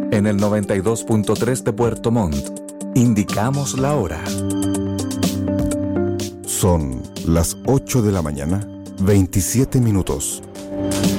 En el 92.3 de Puerto Montt, indicamos la hora. Son las 8 de la mañana, 27 minutos.